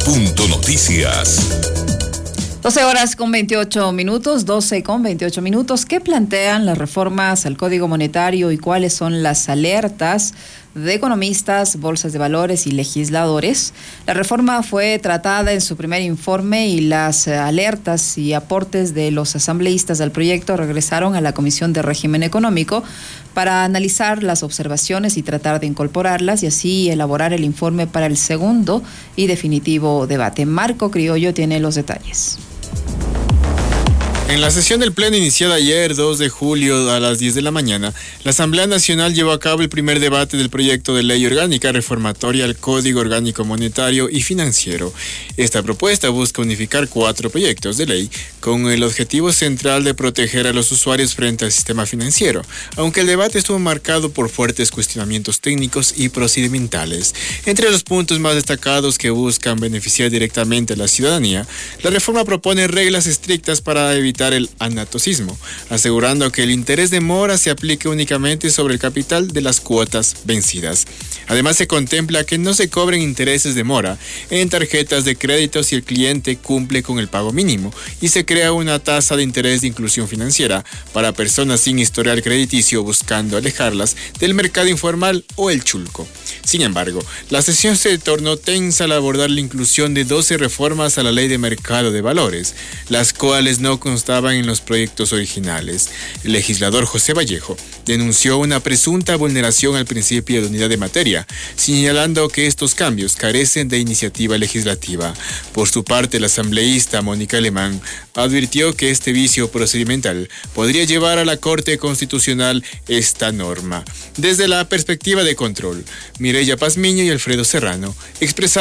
Punto Noticias. 12 horas con 28 minutos, 12 con 28 minutos. ¿Qué plantean las reformas al Código Monetario y cuáles son las alertas de economistas, bolsas de valores y legisladores? La reforma fue tratada en su primer informe y las alertas y aportes de los asambleístas del proyecto regresaron a la Comisión de Régimen Económico para analizar las observaciones y tratar de incorporarlas y así elaborar el informe para el segundo y definitivo debate. Marco Criollo tiene los detalles. En la sesión del Pleno iniciada ayer, 2 de julio, a las 10 de la mañana, la Asamblea Nacional llevó a cabo el primer debate del proyecto de ley orgánica reformatoria al Código Orgánico Monetario y Financiero. Esta propuesta busca unificar 4 proyectos de ley con el objetivo central de proteger a los usuarios frente al sistema financiero, aunque el debate estuvo marcado por fuertes cuestionamientos técnicos y procedimentales. Entre los puntos más destacados que buscan beneficiar directamente a la ciudadanía, la reforma propone reglas estrictas para evitar el anatocismo, asegurando que el interés de mora se aplique únicamente sobre el capital de las cuotas vencidas. Además, se contempla que no se cobren intereses de mora en tarjetas de crédito si el cliente cumple con el pago mínimo y se crea una tasa de interés de inclusión financiera para personas sin historial crediticio buscando alejarlas del mercado informal o el chulco. Sin embargo, la sesión se tornó tensa al abordar la inclusión de 12 reformas a la Ley de Mercado de Valores, las cuales no constaban en los proyectos originales. El legislador José Vallejo denunció una presunta vulneración al principio de unidad de materia, señalando que estos cambios carecen de iniciativa legislativa. Por su parte, la asambleísta Mónica Alemán advirtió que este vicio procedimental podría llevar a la Corte Constitucional esta norma. Desde la perspectiva de control, Mireya Pazmiño y Alfredo Serrano expresaron